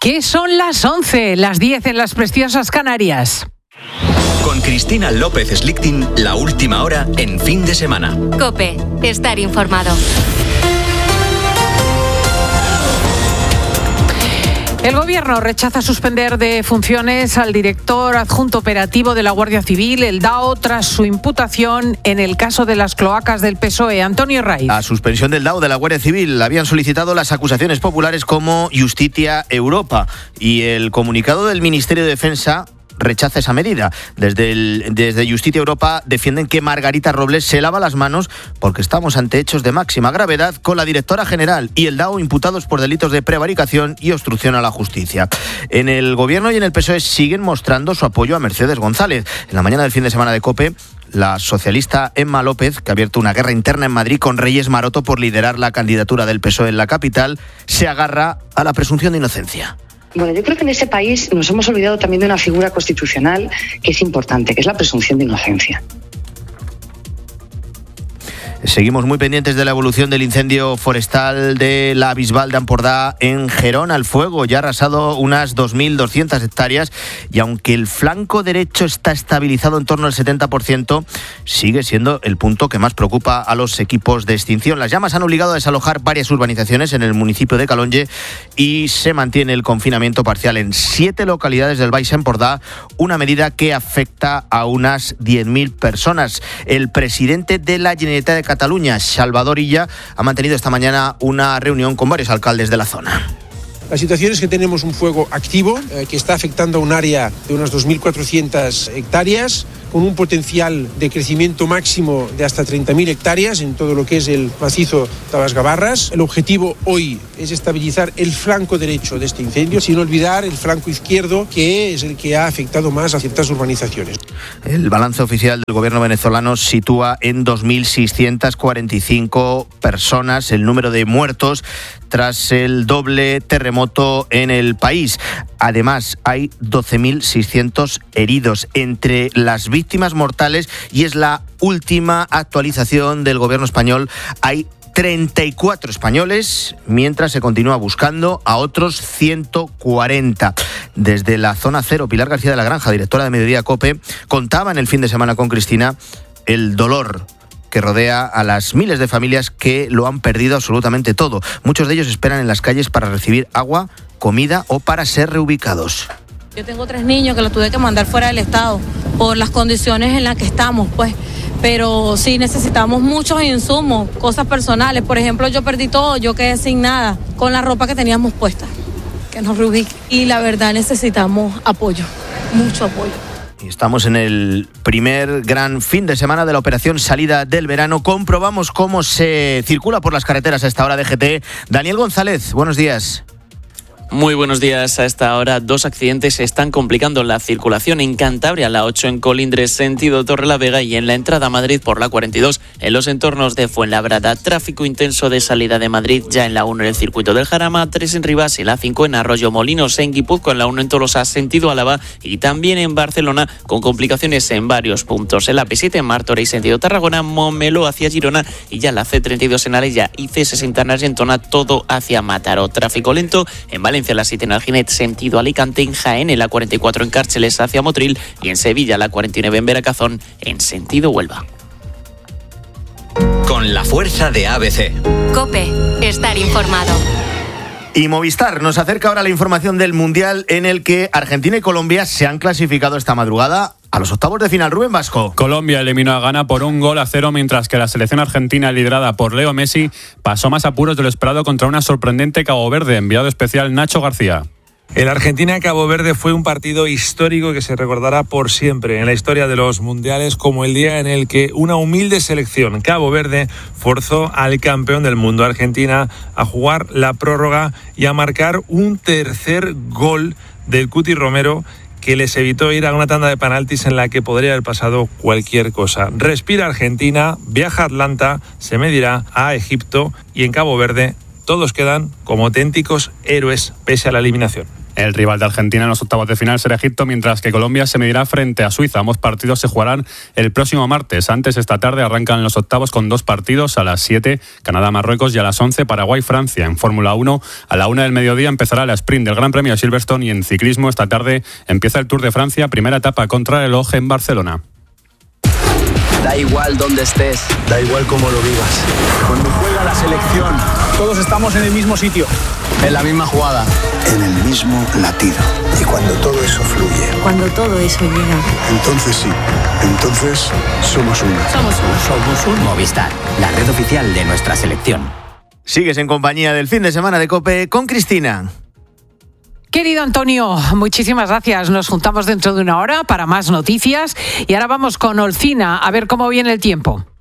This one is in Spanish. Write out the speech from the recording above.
Que son las 11, las 10 en las preciosas Canarias. Con Cristina López Slichting, la última hora en fin de semana. COPE, estar informado. El Gobierno rechaza suspender de funciones al director adjunto operativo de la Guardia Civil, el DAO, tras su imputación en el caso de las cloacas del PSOE. Antonio Raiz. La suspensión del DAO de la Guardia Civil habían solicitado las acusaciones populares como Justitia Europa, y el comunicado del Ministerio de Defensa rechaza esa medida. Desde Justitia Europa defienden que Margarita Robles se lava las manos porque estamos ante hechos de máxima gravedad con la directora general y el DAO imputados por delitos de prevaricación y obstrucción a la justicia. En el Gobierno y en el PSOE siguen mostrando su apoyo a Mercedes González. En la mañana del fin de semana de COPE, la socialista Emma López, que ha abierto una guerra interna en Madrid con Reyes Maroto por liderar la candidatura del PSOE en la capital, se agarra a la presunción de inocencia. Bueno, yo creo que en este país nos hemos olvidado también de una figura constitucional que es importante, que es la presunción de inocencia. Seguimos muy pendientes de la evolución del incendio forestal de la Bisbal de Ampordà en Gerona. El fuego ya ha arrasado unas 2.200 hectáreas y aunque el flanco derecho está estabilizado en torno al 70%, sigue siendo el punto que más preocupa a los equipos de extinción. Las llamas han obligado a desalojar varias urbanizaciones en el municipio de Calonge y se mantiene el confinamiento parcial en 7 localidades del Baix Empordà, una medida que afecta a unas 10.000 personas. El presidente de la Generalitat de Cataluña, Salvador Illa, ha mantenido esta mañana una reunión con varios alcaldes de la zona. La situación es que tenemos un fuego activo que está afectando a un área de unas 2.400 hectáreas, con un potencial de crecimiento máximo de hasta 30.000 hectáreas en todo lo que es el macizo Tabasgabarras. El objetivo hoy es estabilizar el flanco derecho de este incendio, sin olvidar el flanco izquierdo, que es el que ha afectado más a ciertas urbanizaciones. El balance oficial del gobierno venezolano sitúa en 2.645 personas el número de muertos tras el doble terremoto en el país. Además, hay 12.600 heridos entre las víctimas mortales y es la última actualización del gobierno español. Hay 34 españoles, mientras se continúa buscando a otros 140. Desde la zona cero, Pilar García de la Granja, directora de Mediodía COPE, contaba en el fin de semana con Cristina el dolor que rodea a las miles de familias que lo han perdido absolutamente todo. Muchos de ellos esperan en las calles para recibir agua, comida o para ser reubicados. Yo tengo 3 niños que los tuve que mandar fuera del estado por las condiciones en las que estamos, pues. Pero sí necesitamos muchos insumos, cosas personales. Por ejemplo, yo perdí todo, yo quedé sin nada, con la ropa que teníamos puesta, que nos reubique. Y la verdad necesitamos apoyo, mucho apoyo. Estamos en el primer gran fin de semana de la operación salida del verano. Comprobamos cómo se circula por las carreteras a esta hora de GT. Daniel González, buenos días. Muy buenos días. A esta hora 2 accidentes están complicando la circulación en Cantabria, la 8 en Colindres, sentido Torrelavega, y en la entrada a Madrid por la 42 en los entornos de Fuenlabrada. Tráfico intenso de salida de Madrid ya en la 1 en el circuito del Jarama, 3 en Rivas y la 5 en Arroyo Molinos, en Guipúzcoa en la 1 en Tolosa, sentido Álava, y también en Barcelona con complicaciones en varios puntos. En la P7 en Martorell, sentido Tarragona, Montmeló hacia Girona, y ya la C32 en Alella y C60 en Argentona, todo hacia Mataró. Tráfico lento en Valencia, la 7 en Alginet, sentido Alicante, en Jaén, en la 44 en Cárceles hacia Motril, y en Sevilla la 49 en Veracazón, en sentido Huelva. Con la fuerza de ABC. COPE, estar informado. Y Movistar nos acerca ahora la información del Mundial, en el que Argentina y Colombia se han clasificado esta madrugada a los octavos de final. Rubén Vasco. Colombia eliminó a Ghana por 1-0, mientras que la selección argentina, liderada por Leo Messi, pasó más apuros de lo esperado contra una sorprendente Cabo Verde. Enviado especial Nacho García. El Argentina-Cabo Verde fue un partido histórico que se recordará por siempre en la historia de los mundiales como el día en el que una humilde selección, Cabo Verde, forzó al campeón del mundo, Argentina, a jugar la prórroga y a marcar un tercer gol del Cuti Romero, que les evitó ir a una tanda de penaltis en la que podría haber pasado cualquier cosa. Respira Argentina, viaja a Atlanta, se medirá a Egipto, y en Cabo Verde todos quedan como auténticos héroes pese a la eliminación. El rival de Argentina en los octavos de final será Egipto, mientras que Colombia se medirá frente a Suiza. Ambos partidos se jugarán el próximo martes. Antes, esta tarde arrancan los octavos con 2 partidos. A las 7, Canadá-Marruecos, y a las 11, Paraguay-Francia. En Fórmula 1, a la 1 del mediodía empezará la sprint del Gran Premio de Silverstone, y en ciclismo esta tarde empieza el Tour de Francia, primera etapa contrarreloj en Barcelona. Da igual dónde estés, da igual cómo lo vivas. Cuando juega la selección, todos estamos en el mismo sitio, en la misma jugada, en el mismo latido. Y cuando todo eso fluye, cuando todo eso llega, entonces sí, entonces somos uno. Somos un Movistar, la red oficial de nuestra selección. Sigues en compañía del fin de semana de COPE con Cristina. Querido Antonio, muchísimas gracias. Nos juntamos dentro de una hora para más noticias. Y ahora vamos con Olcina, a ver cómo viene el tiempo.